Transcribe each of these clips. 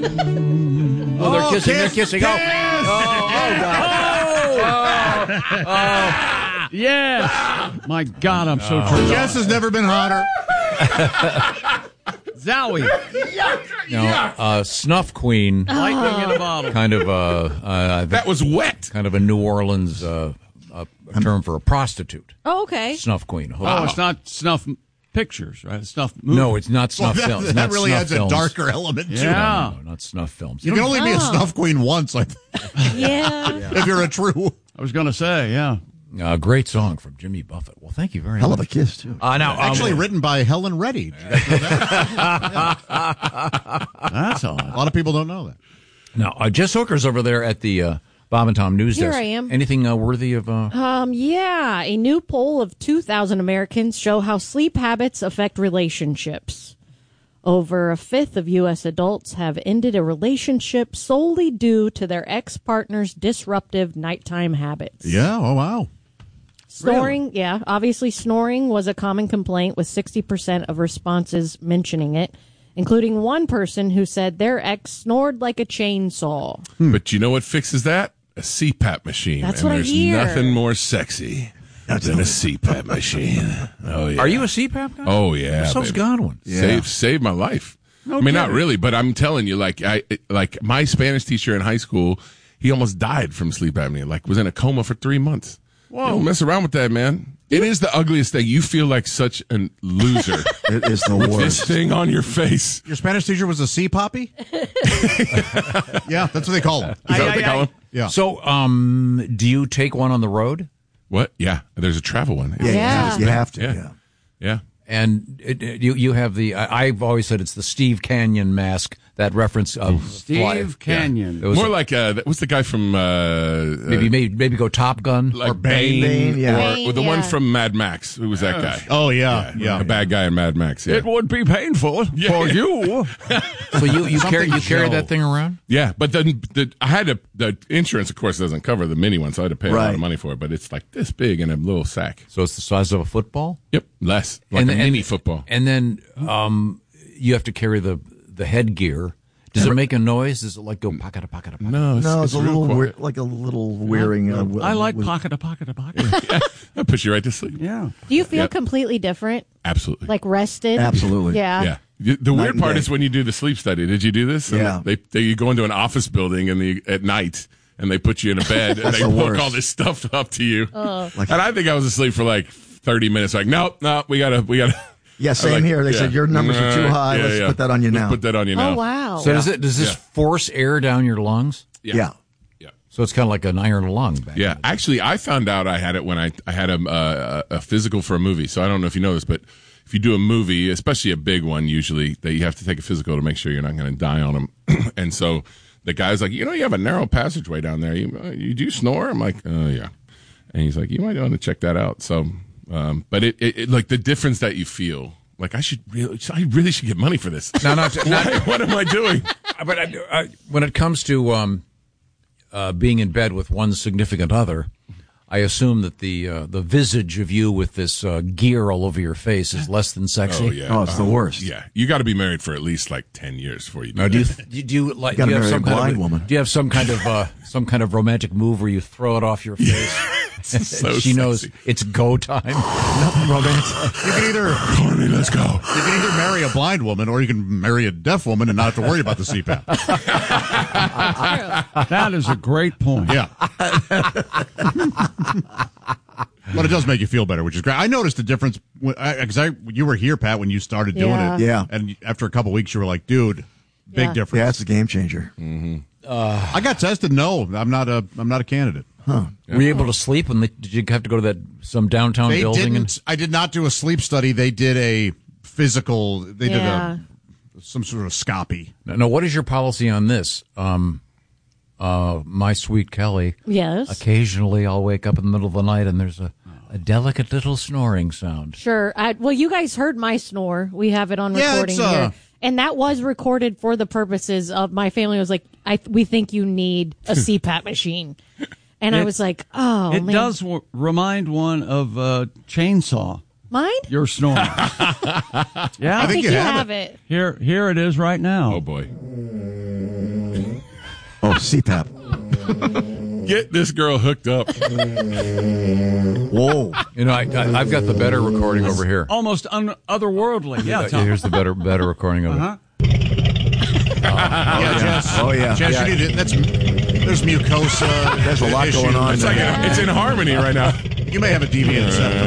Oh, they're kissing. They're kissing. Oh, God. Yeah. My God, I'm so turned Jess has never been hotter. Zowie. Snuff Queen. Lightning in a bottle. Kind of that was wet. Kind of a New Orleans term for a prostitute. Oh, okay. Snuff Queen. Oh, it's not snuff pictures, right? It's snuff movies. No, it's not snuff films. That Not really snuff adds films. a darker element to it. Yeah. No, not snuff films. You can only be a snuff queen once, I think, Yeah. if you're a true. I was going to say, yeah. Great song from Jimmy Buffett. Well, thank you very Hell much. of a kiss, too. Now, Actually written by Helen Reddy. Did you guys know that? That's odd. A lot of people don't know that. Now, Jess Hooker's over there at the Bob and Tom News Here Desk. I am. Anything worthy of... Yeah. A new poll of 2,000 Americans show how sleep habits affect relationships. Over a fifth of U.S. adults have ended a relationship solely due to their ex-partner's disruptive nighttime habits. Yeah, oh, wow. Snoring, yeah, obviously snoring was a common complaint, with 60% of responses mentioning it, including one person who said their ex snored like a chainsaw. But you know what fixes that? A CPAP machine. That's and what I there's hear. nothing more sexy than a CPAP machine. Oh, yeah. Are you a CPAP guy? Oh, yeah. So's baby. Godwin. Saved my life. I mean, not really, but I'm telling you, like my Spanish teacher in high school, he almost died from sleep apnea. Like, was in a coma for 3 months. Whoa. Don't mess around with that, man. It is the ugliest thing. You feel like such a loser. It is the with worst. this thing on your face. Your Spanish teacher was a sea poppy? Yeah, that's what they call him. Is that what they call him? Yeah. So, do you take one on the road? What? Yeah. There's a travel one. Yeah. You have to. Yeah. Yeah. And you have the... I've always said it's the Steve Canyon mask, that reference of Steve Canyon. It was More like, what's the guy from... maybe go Top Gun. like or Bane, yeah. Or the yeah. one from Mad Max. Who was that guy? Oh, yeah. A bad guy in Mad Max. Yeah. It would be painful for you. So you carry Joe. that thing around? Yeah, but then I had the insurance, of course, doesn't cover the mini one, so I had to pay a lot Right. of money for it. But it's like this big in a little sack. So it's the size of a football? Yep, less like a mini football. And then you have to carry the headgear. Does it make a noise? Does it like go pocket? No, No, it's a real little quiet. like a little wearing. I like pocket. That puts you right to sleep. Yeah. Do you feel Yep. completely different? Absolutely. Like rested? Absolutely. Yeah. Yeah. The Night weird and part day. is when you do the sleep study. Did you do this? Yeah. You go into an office building at night and they put you in a bed and That's they the hook worst. all this stuff up to you. Like- And I think I was asleep for like 30 minutes. Like, no, we gotta. Yeah, same here. They said your numbers are too high. Let's put that on you Let's now. put that on you now. Oh, wow. So does this force air down your lungs? Yeah. Yeah. So it's kind of like an iron lung. Back Yeah, then. actually, I found out I had it when I had a physical for a movie. So I don't know if you know this, but if you do a movie, especially a big one, usually that you have to take a physical to make sure you're not going to die on them. And so the guy's like, you have a narrow passageway down there. You do snore? I'm like, oh yeah. And he's like, you might want to check that out. So, but it like the difference that you feel. Like I really should get money for this. No, What am I doing? But when it comes to being in bed with one significant other, I assume that the visage of you with this gear all over your face is less than sexy. Oh yeah. Oh, it's the worst. Yeah, you got to be married for at least like 10 years before you do Now, that. do you like? Gotta Do you have marry some a kind blind of woman. Do you have some kind of romantic move where you throw it off your face? So She knows sexy. it's go time. Nothing romantic. You can either Corny, let's go. you can either marry a blind woman or you can marry a deaf woman and not have to worry about the CPAP. That is a great point. Yeah. But it does make you feel better, which is great. I noticed the difference because you were here, Pat, when you started doing Yeah. it. Yeah. And after a couple weeks, you were like, dude, big Yeah. difference. Yeah, it's a game changer. I got tested. No, I'm not a candidate. Were you able to sleep? Did you have to go to some downtown They building? didn't. I did not do a sleep study. They did a physical. They Yeah. did some sort of scopy. No, what is your policy on this? My sweet Kelly. Yes. Occasionally, I'll wake up in the middle of the night and there's a delicate little snoring sound. Sure. Well, you guys heard my snore. We have it on Yeah, recording it's, here. And that was recorded for the purposes of my family was like, we think you need a CPAP machine. And I was like, oh, It man. does remind one of Chainsaw. Mine? Your snoring. Yeah. I think you you have have it. Here it is right now. Oh boy. Oh, CPAP. Get this girl hooked up. Whoa. You know, I've got the better recording over here. Almost otherworldly. Yeah, Tom. Here's the better recording of it. Yeah, Jess. Oh, yeah. Jess, you need to, there's mucosa. There's a lot issue. going on It's like it's in harmony right now. You may have a deviant septum.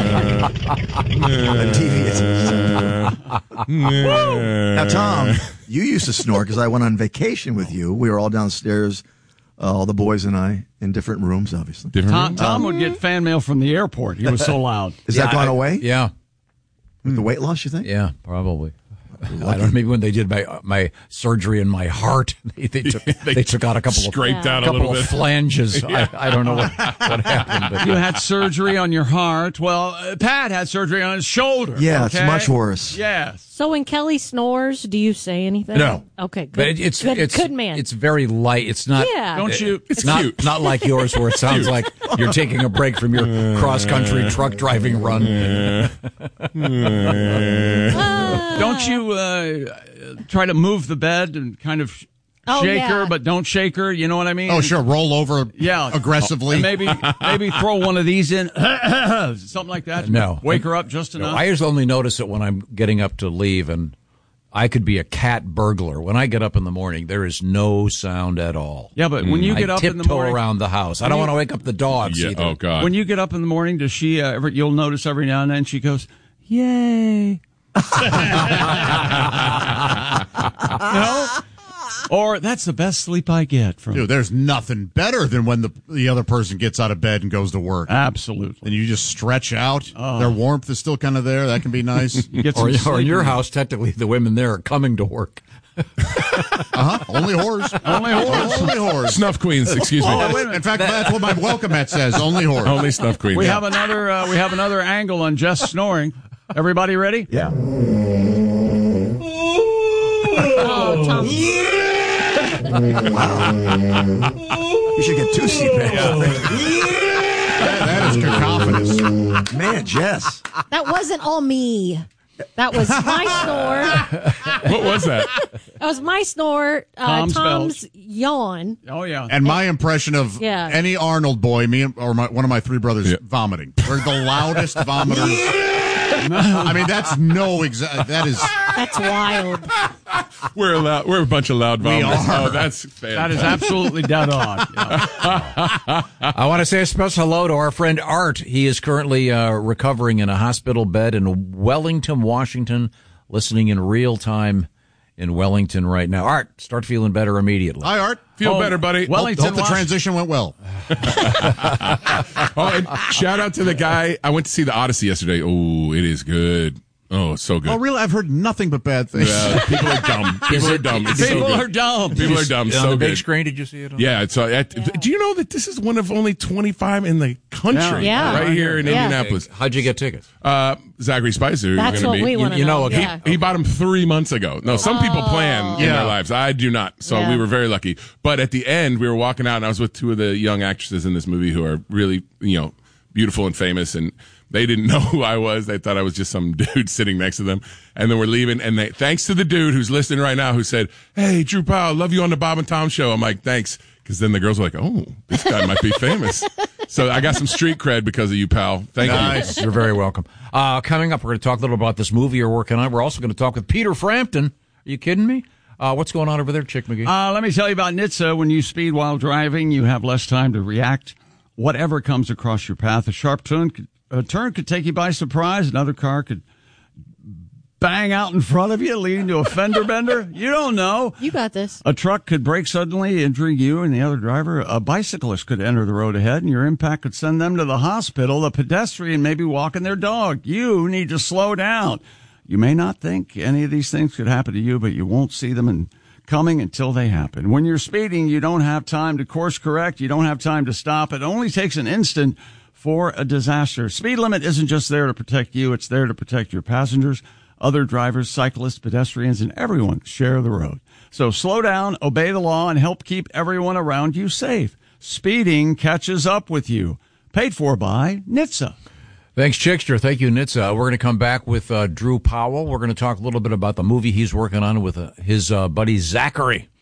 Now, Tom, you used to snore because I went on vacation with you. We were all downstairs, all the boys and I, in different rooms, obviously. Tom would get fan mail from the airport. He was so loud. Is that gone away? Yeah. With the weight loss, you think? Yeah, probably. I don't know, maybe when they did my surgery in my heart, they took out a couple Scraped out a couple little of bit. flanges. I don't know what happened. But You had surgery on your heart. Well, Pat had surgery on his shoulder. Yeah, okay? it's much worse. Yes. So when Kelly snores, do you say anything? No. Okay, good. But it's good man. It's very light. It's not. Yeah. Don't you? It's not cute. not like yours, where it sounds like you're taking a break from your cross country truck driving run. Don't you try to move the bed and kind of shake her, but don't shake her? You know what I mean? Oh, sure. Roll over aggressively. And maybe throw one of these in, something like that. No. Wake her up just enough. I just only notice it when I'm getting up to leave, and I could be a cat burglar. When I get up in the morning, there is no sound at all. Yeah, but when you get up in the tiptoe morning, around the house. I don't want to wake up the dogs Yeah. either. Oh God. when you get up in the morning, does she you'll notice every now and then she goes, "Yay." No? Or that's the best sleep I get from. Dude, there's nothing better than when the other person gets out of bed and goes to work. Absolutely. And you just stretch out. Their warmth is still kind of there. That can be nice. Get some Or in sleep. your house, technically, the women there are coming to work. Only whores. Only whores. Only whores. Snuff queens, excuse me. Oh, wait a minute. In fact, that's what my welcome mat says. Only whores. Only snuff queens. We have another angle on Jess snoring. Everybody ready? Yeah. Oh, Tom. You should get two CPAPs. That is cacophonous. Man, Jess. That wasn't all me. That was my snore. What was that? That was my snore. Tom's Tom's yawn. Oh yeah. And my impression of Yeah. any Arnold boy, one of my three brothers, Yeah. vomiting. We're the loudest vomiters. I mean, that's That's wild. We're a bunch of loud vomiters. are. Oh, that's fantastic. That is absolutely dead on. Yeah. I want to say a special hello to our friend Art. He is currently recovering in a hospital bed in Wellington, Washington, listening in real time in Wellington right now. Art, start feeling better immediately. Hi, Art. Feel better, buddy. Wellington, Hope the transition went well. Oh, and shout out to the guy. I went to see the Odyssey yesterday. Oh, it is good. Oh, it's so good. Oh, really? I've heard nothing but bad things. Yeah, people are dumb. People are dumb. It's so People good. are dumb. People are dumb. On So the big good. screen, did you see it? Yeah, it's. Do you know that this is one of only 25 in the country? Yeah. Right here in Yeah. Indianapolis. How'd you get tickets? Zachary Spicer. who's That's gonna what be, we want to you know. know, Yeah. He bought them 3 months ago. No, some people plan in Yeah. their lives. I do not. So Yeah. we were very lucky. But at the end, we were walking out, and I was with 2 of the young actresses in this movie who are really, beautiful and famous. And they didn't know who I was. They thought I was just some dude sitting next to them. And then we're leaving. And thanks to the dude who's listening right now who said, "Hey, Drew Powell, love you on the Bob and Tom show." I'm like, thanks. Because then the girls were like, "Oh, this guy might be famous." So I got some street cred because of you, pal. Thank you. You're very welcome. Coming up, we're going to talk a little about this movie you're working on. We're also going to talk with Peter Frampton. Are you kidding me? What's going on over there, Chick McGee? Let me tell you about NHTSA. When you speed while driving, you have less time to react. Whatever comes across your path, a sharp turn could take you by surprise. Another car could bang out in front of you, leading to a fender bender. You don't know. You got this. A truck could brake suddenly, injuring you and the other driver. A bicyclist could enter the road ahead, and your impact could send them to the hospital. A pedestrian may be walking their dog. You need to slow down. You may not think any of these things could happen to you, but you won't see them coming until they happen. When you're speeding, you don't have time to course correct. You don't have time to stop. It only takes an instant for a disaster. Speed limit isn't just there to protect you. It's there to protect your passengers, other drivers, cyclists, pedestrians, and everyone share the road. So slow down, obey the law, and help keep everyone around you safe. Speeding catches up with you. Paid for by NHTSA. Thanks, Chickster. Thank you, Nitsa. We're going to come back with Drew Powell. We're going to talk a little bit about the movie he's working on with his buddy Zachary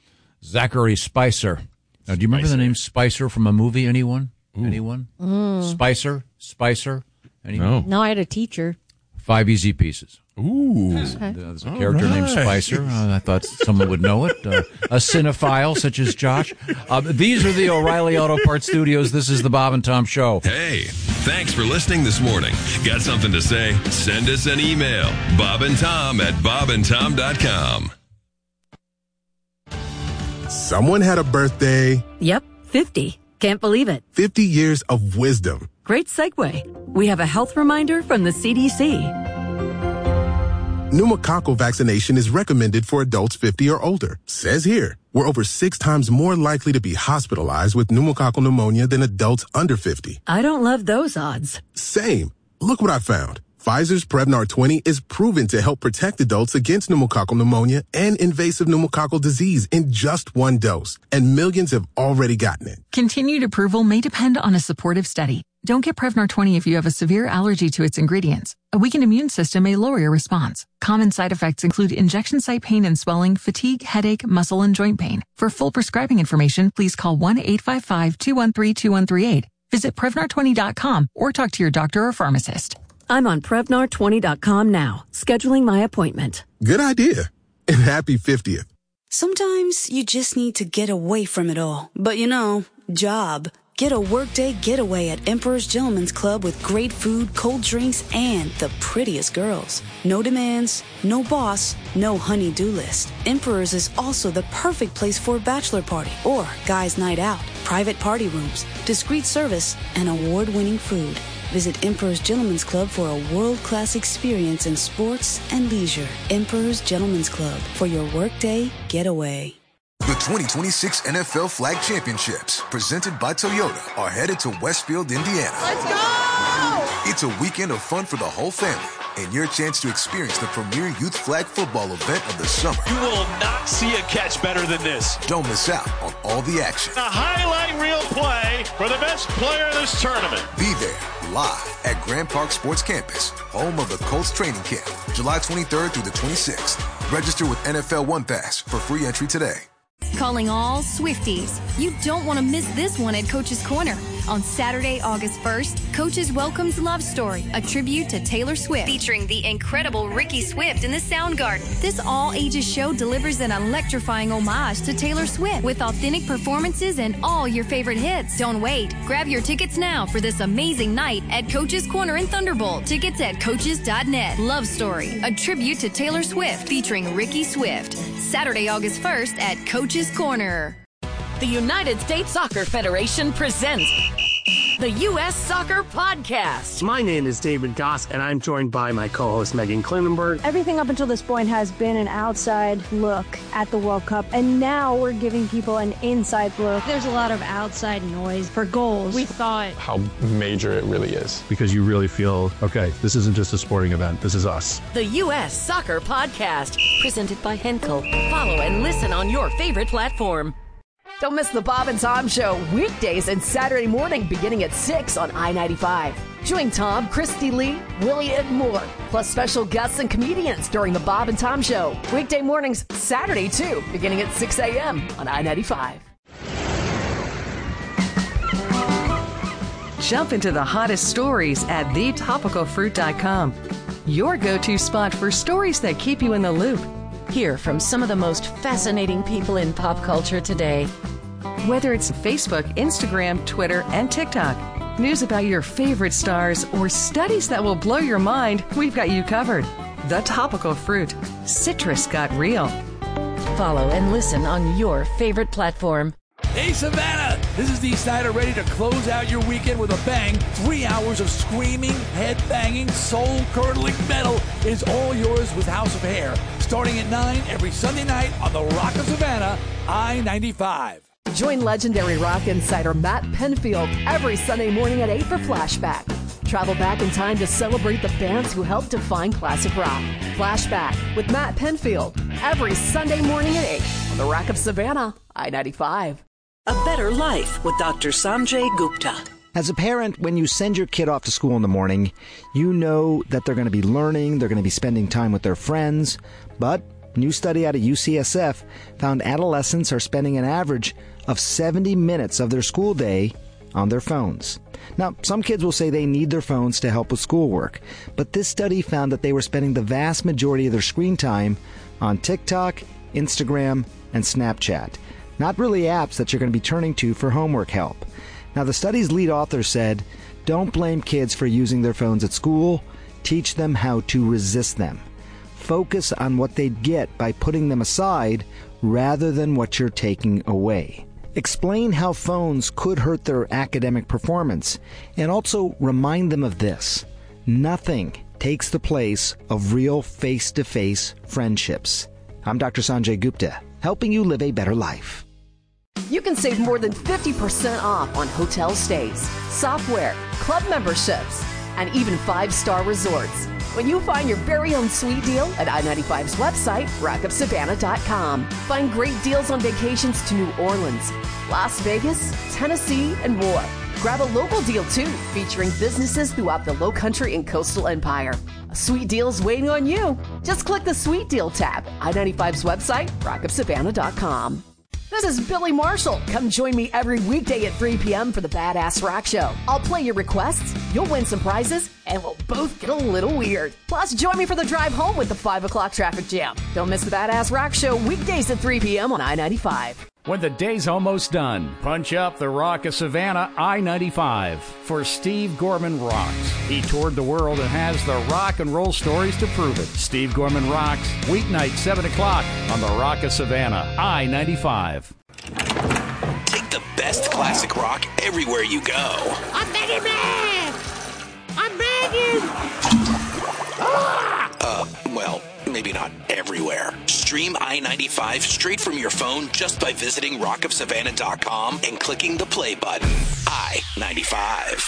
Zachary Spicer. Now, do you remember the name Spicer from a movie? Anyone? Ooh. Anyone? Spicer? Anyone? No, I had a teacher. 5 Easy Pieces. Ooh. There's a character named Spicer. I thought someone would know it. A cinephile such as Josh. These are the O'Reilly Auto Parts Studios. This is the Bob and Tom Show. Hey, thanks for listening this morning. Got something to say? Send us an email. bobandtom@bobandtom.com. Someone had a birthday. Yep, 50. Can't believe it. 50 years of wisdom. Great segue. We have a health reminder from the CDC. Pneumococcal vaccination is recommended for adults 50 or older. Says here, we're over 6 times more likely to be hospitalized with pneumococcal pneumonia than adults under 50. I don't love those odds. Same. Look what I found. Pfizer's Prevnar 20 is proven to help protect adults against pneumococcal pneumonia and invasive pneumococcal disease in just 1 dose, and millions have already gotten it. Continued approval may depend on a supportive study. Don't get Prevnar 20 if you have a severe allergy to its ingredients. A weakened immune system may lower your response. Common side effects include injection site pain and swelling, fatigue, headache, muscle, and joint pain. For full prescribing information, please call 1-855-213-2138. Visit Prevnar20.com or talk to your doctor or pharmacist. I'm on Prevnar20.com now, scheduling my appointment. Good idea. And happy 50th. Sometimes you just need to get away from it all. But job. Get a workday getaway at Emperor's Gentleman's Club with great food, cold drinks, and the prettiest girls. No demands, no boss, no honey-do list. Emperor's is also the perfect place for a bachelor party or guys' night out. Private party rooms, discreet service, and award-winning food. Visit Emperor's Gentleman's Club for a world-class experience in sports and leisure. Emperor's Gentleman's Club for your workday getaway. The 2026 NFL Flag Championships, presented by Toyota, are headed to Westfield, Indiana. Let's go! It's a weekend of fun for the whole family and your chance to experience the premier youth flag football event of the summer. You will not see a catch better than this. Don't miss out on all the action. A highlight reel play for the best player in this tournament. Be there live at Grand Park Sports Campus, home of the Colts training camp, July 23rd through the 26th. Register with NFL One Pass for free entry today. Calling all Swifties. You don't want to miss this one at Coach's Corner. On Saturday, August 1st, Coach's welcomes Love Story, a tribute to Taylor Swift, featuring the incredible Ricky Swift in the Soundgarden. This all-ages show delivers an electrifying homage to Taylor Swift with authentic performances and all your favorite hits. Don't wait. Grab your tickets now for this amazing night at Coach's Corner in Thunderbolt. Tickets at coaches.net. Love Story, a tribute to Taylor Swift, featuring Ricky Swift. Saturday, August 1st at Coach's Corner. The United States Soccer Federation presents the U.S. Soccer Podcast. My name is David Goss, and I'm joined by my co-host Megan Klinenberg. Everything up until this point has been an outside look at the World Cup, and now we're giving people an inside look. There's a lot of outside noise for goals. We thought how major it really is. Because you really feel, okay, this isn't just a sporting event, this is us. The U.S. Soccer Podcast, presented by Henkel. Follow and listen on your favorite platform. Don't miss the Bob and Tom Show weekdays and Saturday morning beginning at 6 on I-95. Join Tom, Christy Lee, Willie, and more, plus special guests and comedians during the Bob and Tom Show. Weekday mornings, Saturday too, beginning at 6 a.m. on I-95. Jump into the hottest stories at thetopicalfruit.com. Your go-to spot for stories that keep you in the loop. Hear from some of the most fascinating people in pop culture today. Whether it's Facebook, Instagram, Twitter, and TikTok, news about your favorite stars, or studies that will blow your mind, we've got you covered. The Topical Fruit. Citrus got real. Follow and listen on your favorite platform. Hey, Savannah! This is Dee Snider, ready to close out your weekend with a bang. 3 hours of screaming, head-banging, soul-curdling metal is all yours with House of Hair. Starting at 9 every Sunday night on the Rock of Savannah, I-95. Join legendary rock insider Matt Penfield every Sunday morning at 8 for Flashback. Travel back in time to celebrate the bands who helped define classic rock. Flashback with Matt Penfield every Sunday morning at 8 on the Rock of Savannah, I-95. A Better Life with Dr. Sanjay Gupta. As a parent, when you send your kid off to school in the morning, you know that they're going to be learning, they're going to be spending time with their friends, but New study out of UCSF found adolescents are spending an average of 70 minutes of their school day on their phones. Now, some kids will say they need their phones to help with schoolwork, but this study found that they were spending the vast majority of their screen time on TikTok, Instagram, and Snapchat. Not really apps that you're going to be turning to for homework help. Now, the study's lead author said, don't blame kids for using their phones at school. Teach them how to resist them. Focus on what they'd get by putting them aside rather than what you're taking away. Explain how phones could hurt their academic performance, and also remind them of this. Nothing takes the place of real face-to-face friendships. I'm Dr. Sanjay Gupta, helping you live a better life. You can save more than 50% off on hotel stays, software, club memberships, and even 5-star resorts when you find your very own sweet deal at I-95's website, rockofsavannah.com. Find great deals on vacations to New Orleans, Las Vegas, Tennessee, and more. Grab a local deal, too, featuring businesses throughout the Lowcountry and Coastal Empire. A sweet deal is waiting on you. Just click the Sweet Deal tab, I-95's website, rockofsavannah.com. This is Billy Marshall. Come join me every weekday at 3 p.m. for the Badass Rock Show. I'll play your requests, you'll win some prizes, and we'll both get a little weird. Plus, join me for the drive home with the 5 o'clock traffic jam. Don't miss the Badass Rock Show weekdays at 3 p.m. on I-95. When the day's almost done, punch up the Rock of Savannah I-95 for Steve Gorman Rocks. He toured the world and has the rock and roll stories to prove it. Steve Gorman Rocks, weeknight 7 o'clock on the Rock of Savannah I-95. Take the best classic rock everywhere you go. I'm begging, man! I'm begging! Well, maybe not everywhere. Stream I-95 straight from your phone just by visiting rockofsavannah.com and clicking the play button. I-95.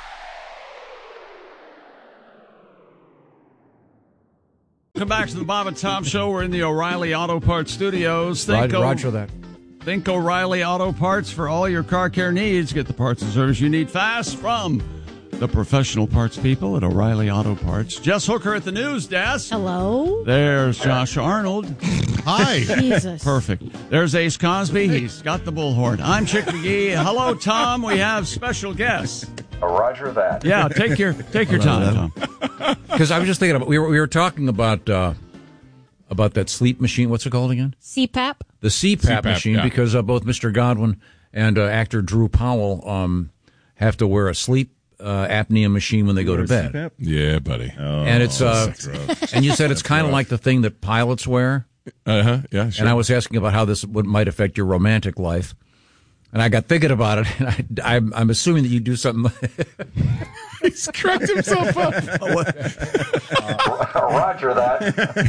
Welcome back to the Bob and Tom Show. We're in the O'Reilly Auto Parts Studios. Roger that. Think O'Reilly Auto Parts for all your car care needs. Get the parts and service you need fast from the professional parts people at O'Reilly Auto Parts. Jess Hooker at the news desk. Hello. There's Josh Arnold. Hi. Jesus. Perfect. There's Ace Cosby. He's got the bullhorn. I'm Chick McGee. Hello, Tom. We have special guests. Roger that. Yeah, take your time, Tom. Because I was just thinking about we were talking about that sleep machine. What's it called again? CPAP. The CPAP machine, yeah. because both Mr. Godwin and actor Drew Powell have to wear a sleep apnea machine when they go to bed. CPAP? Yeah, buddy. Oh, and it's and you said it's kind of like the thing that pilots wear. Yeah, sure. And I was asking about how this might affect your romantic life. And I got thinking about it, and I'm assuming that you do something. He's cracked himself up. Roger that.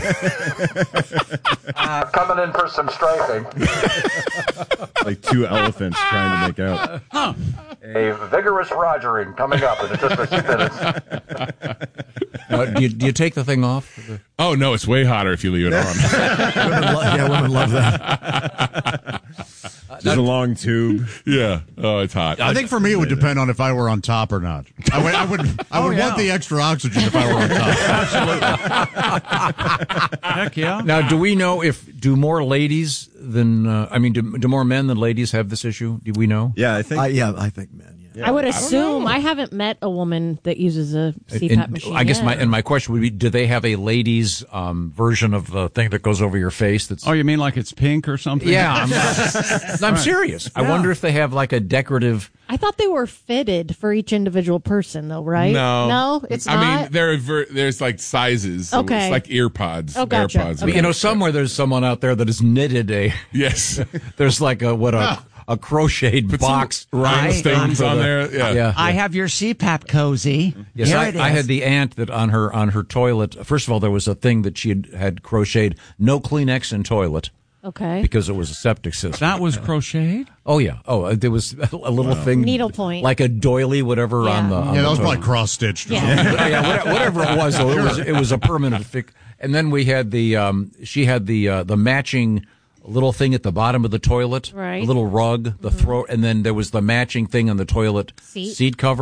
Coming in for some striping. Like two elephants trying to make out. Huh. A vigorous rogering coming up in just a few minutes. Do you take the thing off? Oh, no, it's way hotter if you leave it on. Women love that. There's a long tube. Yeah. Oh, it's hot. I think for me it would depend on if I were on top or not. I would want the extra oxygen if I were on top. Absolutely. Heck yeah. Now, do we know do more ladies than do more men than ladies have this issue? Do we know? Yeah, I think. I think men. Yeah. I would assume. I haven't met a woman that uses a CPAP machine. I guess my question would be: do they have a ladies' version of the thing that goes over your face? Oh, you mean like it's pink or something? Yeah, I'm serious. I wonder if they have like a decorative. I thought they were fitted for each individual person, though, right? No, it's not. I mean, there's like sizes. So Okay. It's like ear pods. Oh, gotcha. AirPods. Okay. Somewhere there's someone out there that has knitted a. Yes. There's like a crocheted box rhinestones on there. Yeah. I have your CPAP cozy. Yes, Here it is. I had the aunt that on her toilet. First of all, there was a thing that she had crocheted: no Kleenex in toilet. Okay. Because it was a septic system. That was crocheted? Oh, yeah. Oh, there was a little thing. Needlepoint. Like a doily, whatever, on the that was probably cross-stitched. Whatever it was. So it was a permanent fix. And then we had she had the matching little thing at the bottom of the toilet. Right. The little rug, the throat, and then there was the matching thing on the toilet seat cover.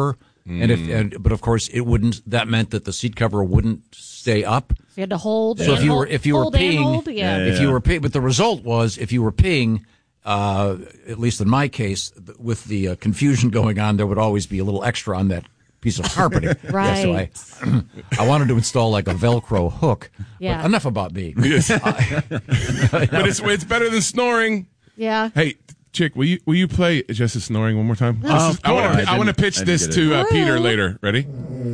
But of course it wouldn't. That meant that the seat cover wouldn't stay up. So you had to hold. So if you were peeing, if you were peeing, but the result was if you were peeing, at least in my case, with the confusion going on, there would always be a little extra on that piece of carpeting. Right. So I wanted to install like a Velcro hook. Yeah. But enough about me. But it's better than snoring. Yeah. Hey, Chick, will you play Just a Snoring one more time? I want to pitch this to Peter later. Ready?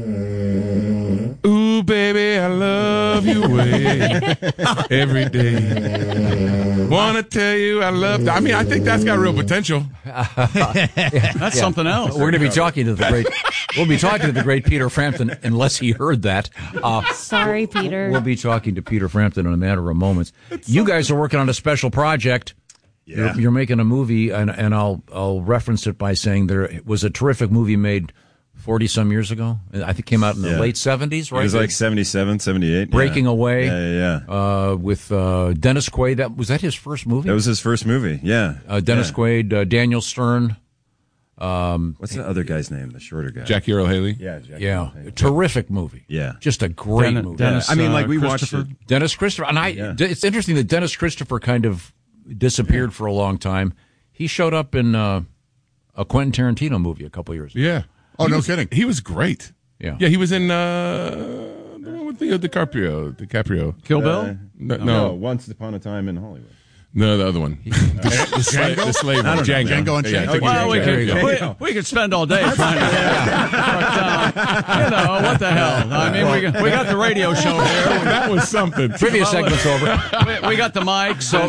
Ooh, baby, I love you way every day. Want to tell you I love. I mean, I think that's got real potential. That's something else. We're going to be talking to the great. We'll be talking to the great Peter Frampton, unless he heard that. Sorry, Peter. We'll be talking to Peter Frampton in a matter of moments. You guys are working on a special project. Yeah. You're making a movie, and I'll reference it by saying there was a terrific movie made 40-some years ago. I think it came out in the late 70s, right? It was like 77, 78. Breaking Away. Yeah. With Dennis Quaid. Was that his first movie? That was his first movie, yeah. Dennis Quaid, Daniel Stern. What's the other guy's name, the shorter guy? Jackie Earle Haley? Yeah, Jackie Earle Haley. Terrific movie. Yeah. Just a great movie. Dennis, I mean, like we watched it. Dennis Christopher. And it's interesting that Dennis Christopher kind of disappeared for a long time. He showed up in a Quentin Tarantino movie a couple years ago. Yeah. Oh, no kidding. He was great. Yeah. Yeah, he was in the one with Leo DiCaprio. Kill Bill? No. Once Upon a Time in Hollywood. No, the other one. The slave one. Django Unchained. Well, we could spend all day trying to. But, what the hell? I mean, we got the radio show here. That was something. Trivia segment's over. We got the mic. So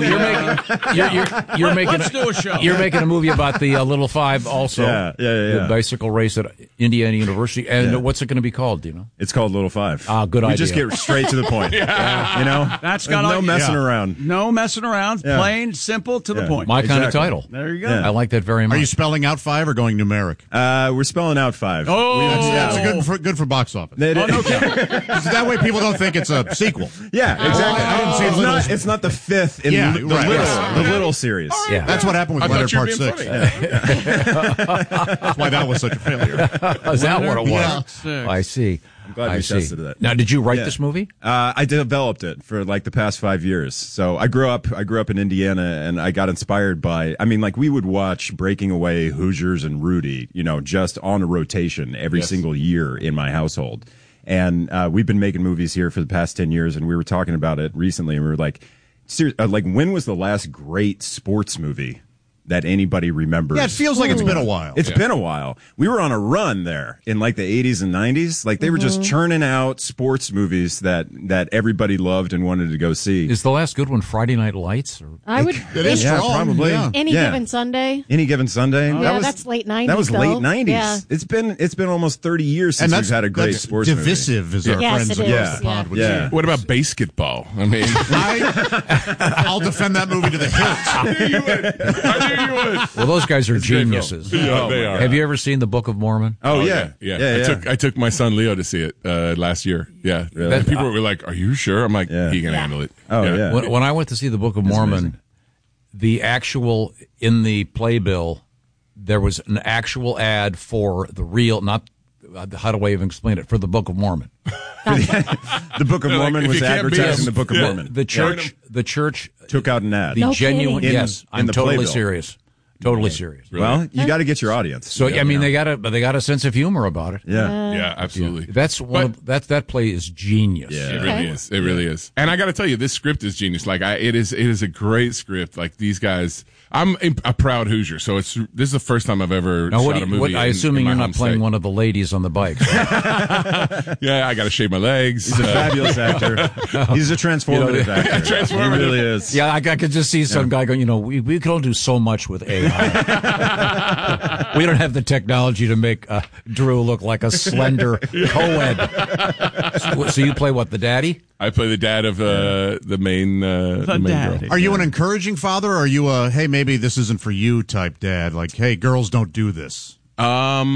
you're making Let's do a show. You're making a movie about the Little Five also. Yeah. The bicycle race at Indiana University. And what's it going to be call? Do you know? It's called Little Five. Good idea. We just get straight to the point. You know? That's got no messing around. No messing around. Yeah. Plain, simple, to the point. My kind of title. There you go. I like that very much. Are you spelling out 5 or going numeric? We're spelling out 5. Oh, that's good for box office. That way people don't think it's a sequel. Yeah, exactly. I didn't see it's not the 5th in the little series. Yeah. That's what happened with Leonard Part 6. That's why that was such a failure. Is that what it was? Yeah. I see. I'm glad we tested that. Now, did you write this movie? I developed it for like the past 5 years. So I grew up in Indiana, and I got inspired by. I mean, like we would watch Breaking Away, Hoosiers, and Rudy. You know, just on a rotation every single year in my household. And we've been making movies here for the past 10 years, and we were talking about it recently, and we were like, when was the last great sports movie that anybody remembers? Yeah, it feels like it's been a while. It's been a while. We were on a run there in like the 80s and 90s. Like they were just churning out sports movies that everybody loved and wanted to go see. Is the last good one Friday Night Lights? It is strong. Probably. Yeah. Any Given Sunday. Any Given Sunday. That's late 90s. That was late 90s. Yeah. It's been almost 30 years since we've had a great sports divisive movie. Is our friends in the pod would say. What about basketball? I mean, I'll defend that movie to the hilt. I knew you would. Well, those guys are geniuses. Yeah, they are. Have you ever seen the Book of Mormon? Oh yeah. I took my son Leo to see it last year. Yeah, really? And people were like, "Are you sure?" I'm like, "He can handle it." Oh yeah. When I went to see the Book of Mormon, amazing. the actual in the playbill, there was an actual ad for the real, not how do I even explain it, for the Book of Mormon. The Book of Mormon was advertising the Book of Mormon. The church took out an ad. The genuine, kidding. yes, I'm the totally playbill. serious. Totally serious. Really? Well, you got to get your audience. So I mean, they got a sense of humor about it. Yeah, absolutely. That's that play is genius. Yeah, it really is. It really is. And I got to tell you, this script is genius. Like, it is a great script. Like these guys, I'm a proud Hoosier, so this is the first time I've ever shot a movie. I assuming you're not playing one of the ladies on the bike. Yeah, I got to shave my legs. He's a fabulous actor. He's a transformative actor. He really is. Yeah, I could just see some guy going, we can only do so much with AI. We don't have the technology to make Drew look like a slender co-ed. So you play what, the daddy? I play the dad of the main girl. Are you an encouraging father, or are you a, hey, maybe this isn't for you type dad? Like, hey, girls don't do this.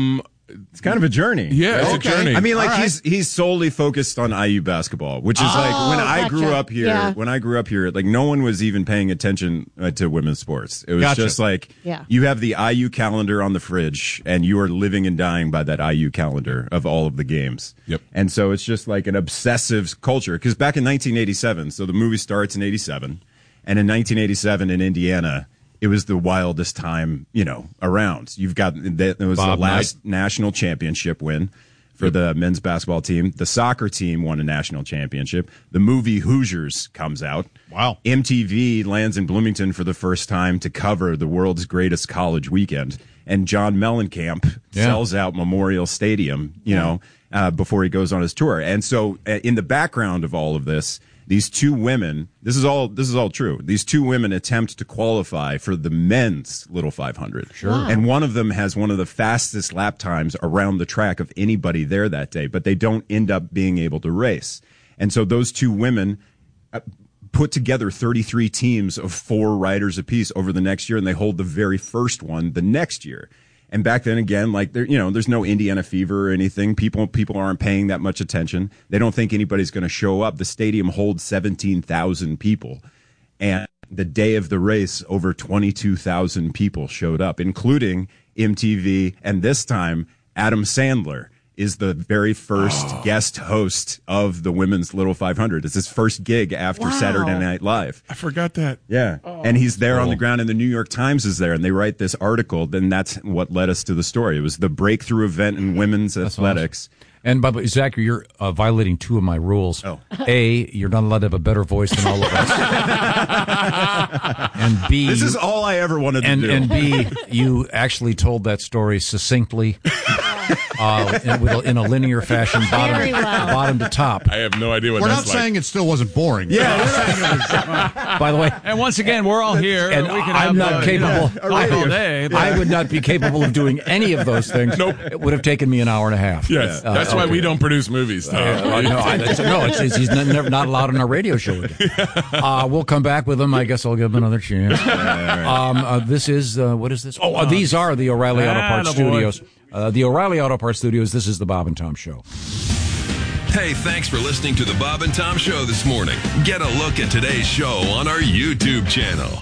It's kind of a journey. Yeah, it's a journey. I mean, like he's solely focused on IU basketball, which is like when I grew up here. Yeah. When I grew up here, like no one was even paying attention to women's sports. It was just like you have the IU calendar on the fridge, and you are living and dying by that IU calendar of all of the games. Yep. And so it's just like an obsessive culture. Because back in 1987, so the movie starts in '87, and in 1987 in Indiana, it was the wildest time, around. You've got it was the last national championship win for the men's basketball team. The soccer team won a national championship. The movie Hoosiers comes out. Wow. MTV lands in Bloomington for the first time to cover the world's greatest college weekend. And John Mellencamp sells out Memorial Stadium, before he goes on his tour. And so in the background of all of this, these two women, this is all true. These two women attempt to qualify for the men's Little 500. Sure. Wow. And one of them has one of the fastest lap times around the track of anybody there that day, but they don't end up being able to race. And so those two women put together 33 teams of 4 riders apiece over the next year, and they hold the very first one the next year. And back then, again, like there's no Indiana fever or anything. People aren't paying that much attention. They don't think anybody's going to show up. The stadium holds 17,000 people, and the day of the race, over 22,000 people showed up, including MTV, and this time Adam Sandler is the very first guest host of the women's Little 500. It's his first gig after Saturday Night Live. I forgot that. Yeah. And he's there on the ground, and the New York Times is there, and they write this article. Then that's what led us to the story. It was the breakthrough event in women's athletics. Awesome. And by the way, Zachary, you're violating 2 of my rules. Oh. A, you're not allowed to have a better voice than all of us. And B, this is all I ever wanted to do. And B, you actually told that story succinctly. In a linear fashion, bottom to top. I have no idea what we're that's not saying it still wasn't boring. Yeah. We're saying it was, by the way, and once again, we're all here, and we can I'm not capable. all day. I would not be capable of doing any of those things. Nope. It would have taken me an hour and a half. Yes, that's why we don't produce movies. He's never not allowed on our radio show again. We'll come back with him. I guess I'll give him another chance. This is what is this? These are the O'Reilly Auto Parts Studios. The O'Reilly Auto Parts Studios. This is the Bob and Tom Show. Hey, thanks for listening to the Bob and Tom Show this morning. Get a look at today's show on our YouTube channel.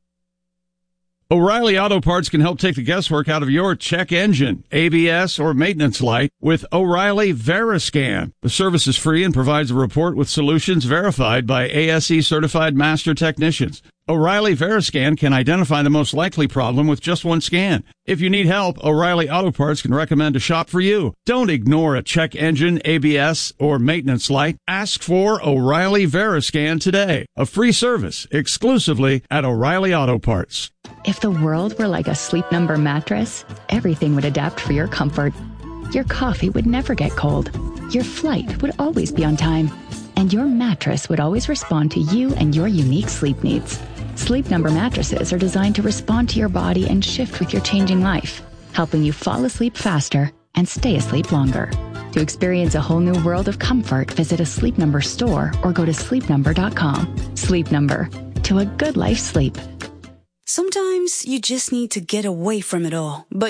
O'Reilly Auto Parts can help take the guesswork out of your check engine, ABS, or maintenance light with O'Reilly Veriscan. The service is free and provides a report with solutions verified by ASE certified master technicians. O'Reilly Veriscan can identify the most likely problem with just one scan. If you need help, O'Reilly Auto Parts can recommend a shop for you. Don't ignore a check engine, ABS, or maintenance light. Ask for O'Reilly Veriscan today. A free service exclusively at O'Reilly Auto Parts. If the world were like a Sleep Number mattress, everything would adapt for your comfort. Your coffee would never get cold. Your flight would always be on time. And your mattress would always respond to you and your unique sleep needs. Sleep Number mattresses are designed to respond to your body and shift with your changing life, helping you fall asleep faster and stay asleep longer. To experience a whole new world of comfort, visit a Sleep Number store or go to sleepnumber.com. Sleep Number. To a good life sleep. Sometimes you just need to get away from it all. But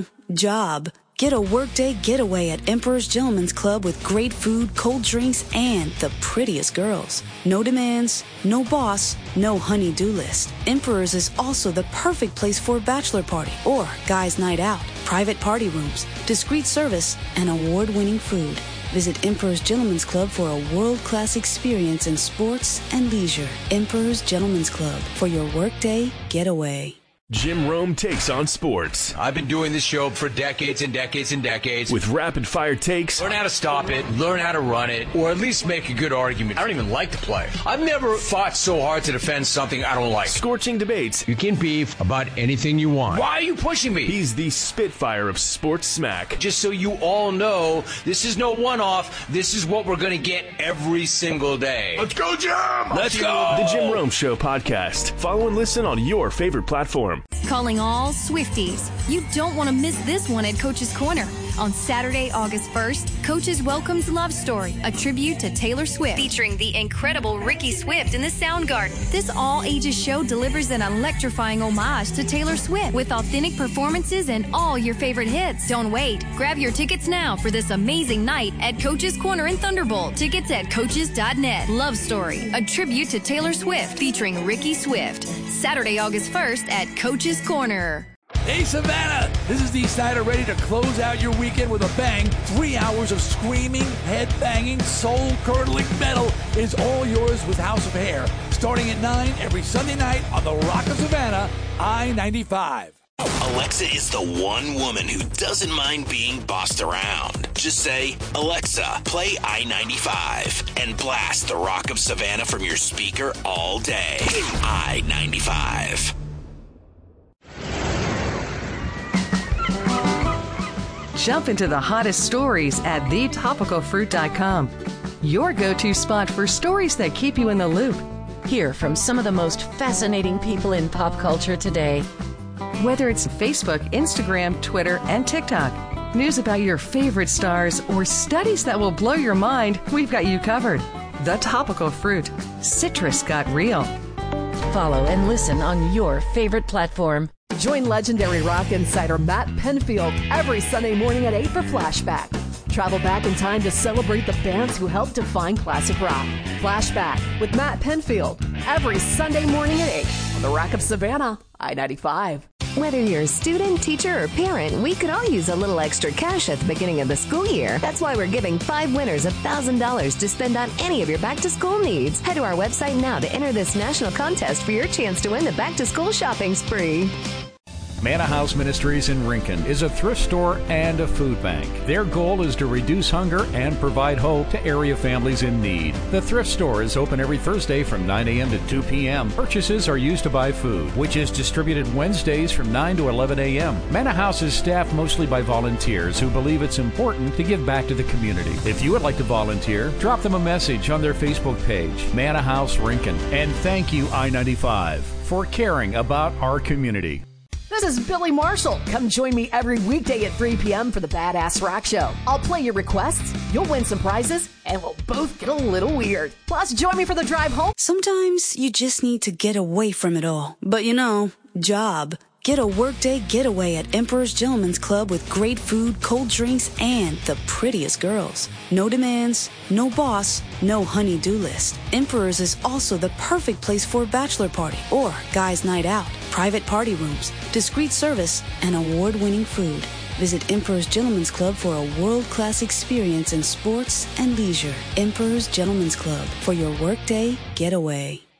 job. Get a workday getaway at Emperor's Gentleman's Club with great food, cold drinks, and the prettiest girls. No demands, no boss, no honey-do list. Emperor's is also the perfect place for a bachelor party or guys' night out. Private party rooms, discreet service, and award-winning food. Visit Emperor's Gentleman's Club for a world-class experience in sports and leisure. Emperor's Gentleman's Club for your workday getaway. Jim Rome takes on sports. I've been doing this show for decades and decades and decades. With rapid-fire takes. Learn how to stop it, learn how to run it, or at least make a good argument. I don't even like to play. I've never fought so hard to defend something I don't like. Scorching debates. You can beef about anything you want. Why are you pushing me? He's the Spitfire of sports smack. Just so you all know, this is no one-off. This is what we're going to get every single day. Let's go, Jim! Let's go! The Jim Rome Show podcast. Follow and listen on your favorite platform. Calling all Swifties. You don't want to miss this one at Coach's Corner. On Saturday, August 1st, Coaches welcomes Love Story, a tribute to Taylor Swift, featuring the incredible Ricky Swift in the Soundgarden. This all-ages show delivers an electrifying homage to Taylor Swift with authentic performances and all your favorite hits. Don't wait. Grab your tickets now for this amazing night at Coach's Corner in Thunderbolt. Tickets at coaches.net. Love Story, a tribute to Taylor Swift, featuring Ricky Swift. Saturday, August 1st at Coach's Corner. Hey, Savannah! This is Dee Snider ready to close out your weekend with a bang. 3 hours of screaming, head-banging, soul-curdling metal is all yours with House of Hair. Starting at 9 every Sunday night on the Rock of Savannah, I-95. Alexa is the one woman who doesn't mind being bossed around. Just say, Alexa, play I-95 and blast the Rock of Savannah from your speaker all day. I-95. Jump into the hottest stories at thetopicalfruit.com. Your go-to spot for stories that keep you in the loop. Hear from some of the most fascinating people in pop culture today. Whether it's Facebook, Instagram, Twitter, and TikTok, news about your favorite stars, or studies that will blow your mind, we've got you covered. The Topical Fruit. Citrus got real. Follow and listen on your favorite platform. Join legendary rock insider Matt Penfield every Sunday morning at 8 for Flashback. Travel back in time to celebrate the bands who helped define classic rock. Flashback with Matt Penfield every Sunday morning at 8 on the Rock of Savannah, I-95. Whether you're a student, teacher, or parent, we could all use a little extra cash at the beginning of the school year. That's why we're giving 5 winners $1,000 to spend on any of your back-to-school needs. Head to our website now to enter this national contest for your chance to win the back-to-school shopping spree. Manna House Ministries in Rincon is a thrift store and a food bank. Their goal is to reduce hunger and provide hope to area families in need. The thrift store is open every Thursday from 9 a.m. to 2 p.m. Purchases are used to buy food, which is distributed Wednesdays from 9 to 11 a.m. Manna House is staffed mostly by volunteers who believe it's important to give back to the community. If you would like to volunteer, drop them a message on their Facebook page, Manna House Rincon. And thank you, I-95, for caring about our community. This is Billy Marshall. Come join me every weekday at 3 p.m. for the Badass Rock Show. I'll play your requests, you'll win some prizes, and we'll both get a little weird. Plus, join me for the drive home. Sometimes you just need to get away from it all. But job. Get a workday getaway at Emperor's Gentlemen's Club with great food, cold drinks, and the prettiest girls. No demands, no boss, no honey-do list. Emperor's is also the perfect place for a bachelor party or guys' night out. Private party rooms, discreet service, and award-winning food. Visit Emperor's Gentlemen's Club for a world-class experience in sports and leisure. Emperor's Gentlemen's Club for your workday getaway.